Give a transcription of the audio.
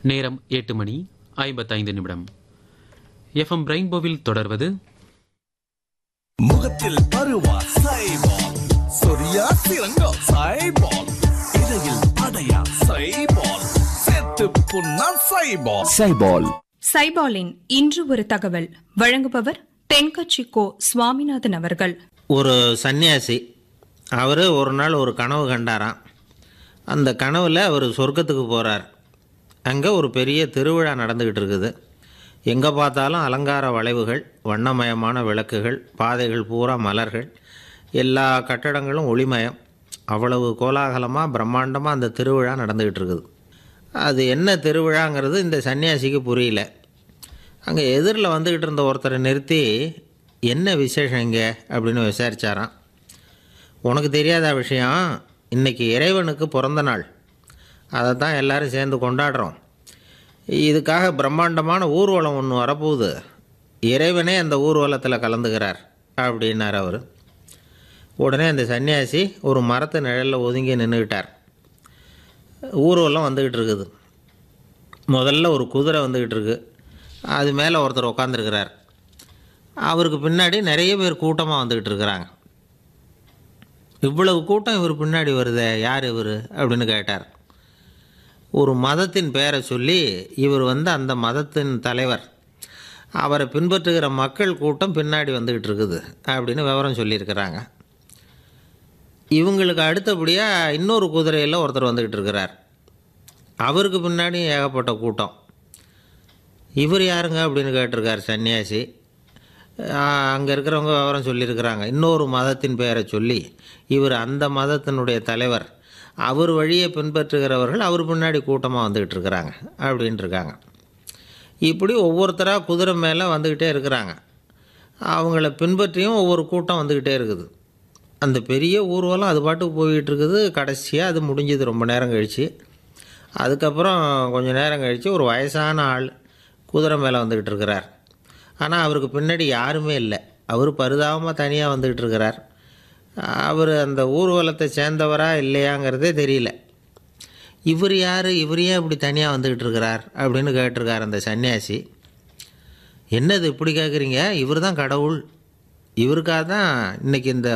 நேரம் 8:55. எஃப்எம் ரெயின்போவில் தொடர்வது முகத்தில் பருவா சைபால், சொரியா சிறங்கா சைபால், இடையில் அடையா சைபால், செத்து புண்ணா சைபால். சைபால் சைபாலின் இன்று ஒரு தகவல் வழங்குபவர் தென்கட்சி கோ சுவாமிநாதன் அவர்கள். ஒரு சன்னியாசி அவர் ஒரு நாள் ஒரு கனவு கண்டாராம். அந்த கனவில் அவர் சொர்க்கத்துக்கு போகிறார். அங்கே ஒரு பெரிய திருவிழா நடந்துக்கிட்டு இருக்குது. எங்கே பார்த்தாலும் அலங்கார வளைவுகள், வண்ணமயமான விளக்குகள், பாதைகள் பூரா மலர்கள், எல்லா கட்டடங்களும் ஒளிமயம். அவ்வளவு கோலாகலமாக பிரம்மாண்டமாக அந்த திருவிழா நடந்துக்கிட்டு இருக்குது. அது என்ன திருவிழாங்கிறது இந்த சன்னியாசிக்கு புரியல. அங்கே எதிரில் வந்துக்கிட்டு இருந்த ஒருத்தரை நிறுத்தி, என்ன விசேஷம் இங்கே அப்படின்னு விசாரித்தாராம். உனக்கு தெரியாத விஷயம், இன்றைக்கி இறைவனுக்கு பிறந்த நாள், அதை தான் எல்லோரும் சேர்ந்து கொண்டாடுறோம். இதுக்காக பிரம்மாண்டமான ஊர்வலம் ஒன்று வரப்போகுது. இறைவனே அந்த ஊர்வலத்தில் கலந்துக்கிறார் அப்படின்னார் அவர். உடனே அந்த சன்னியாசி ஒரு மரத்து நிழலில் ஒதுங்கி நின்றுக்கிட்டார். ஊர்வலம் வந்துக்கிட்டு இருக்குது. முதல்ல ஒரு குதிரை வந்துக்கிட்டு இருக்குது. அது மேலே ஒருத்தர் உட்காந்துருக்கிறார். அவருக்கு பின்னாடி நிறைய பேர் கூட்டமாக வந்துக்கிட்டு இருக்கிறாங்க. இவ்வளவு கூட்டம் இவர் பின்னாடி வருதே, யார் இவர் அப்படின்னு கேட்டார். ஒரு மதத்தின் பெயரை சொல்லி, இவர் அந்த மதத்தின் தலைவர், அவரை பின்பற்றுகிற மக்கள் கூட்டம் பின்னாடி வந்துக்கிட்டு இருக்குது அப்படின்னு விவரம் சொல்லியிருக்கிறாங்க. இவங்களுக்கு அடுத்தபடியாக இன்னொரு குதிரையில் ஒருத்தர் வந்துக்கிட்டு இருக்கிறார். அவருக்கு பின்னாடி ஏகப்பட்ட கூட்டம். இவர் யாருங்க அப்படின்னு கேட்டிருக்கார் சன்னியாசி. அங்கே இருக்கிறவங்க விவரம் சொல்லியிருக்கிறாங்க. இன்னொரு மதத்தின் பெயரை சொல்லி, இவர் அந்த மதத்தினுடைய தலைவர், அவர் வழியை பின்பற்றுகிறவர்கள் அவர் பின்னாடி கூட்டமாக வந்துக்கிட்டு இருக்கிறாங்க அப்படின்ட்டு இருக்காங்க. இப்படி ஒவ்வொருத்தராக குதிரை மேலே வந்துக்கிட்டே இருக்கிறாங்க. அவங்கள பின்பற்றியும் ஒவ்வொரு கூட்டம் வந்துக்கிட்டே இருக்குது. அந்த பெரிய ஊர்வலம் அது பாட்டுக்கு போய்கிட்டு இருக்குது. கடைசியாக அது முடிஞ்சது ரொம்ப நேரம் கழித்து. அதுக்கப்புறம் கொஞ்சம் நேரம் கழித்து ஒரு வயசான ஆள் குதிரை மேலே வந்துக்கிட்டு இருக்கிறார். ஆனால் அவருக்கு பின்னாடி யாருமே இல்லை. அவர் பரிதாபமாக தனியாக வந்துக்கிட்டு இருக்கிறார். அவர் அந்த ஊர்வலத்தை சேர்ந்தவரா இல்லையாங்கிறதே தெரியல. இவர் யார், இவர் ஏன் இப்படி தனியாக வந்துக்கிட்டு இருக்கிறார் அப்படின்னு கேட்டிருக்கார் அந்த சன்னியாசி. என்னது இப்படி கேட்குறீங்க, இவர் தான் கடவுள், இவருக்காக தான் இன்றைக்கி இந்த